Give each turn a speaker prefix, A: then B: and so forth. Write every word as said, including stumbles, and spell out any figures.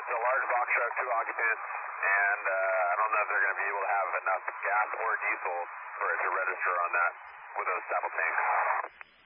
A: It's a large box truck, two occupants, and uh, I don't know if they're going to be able to have enough gas or diesel for it to register on that with those sample tanks.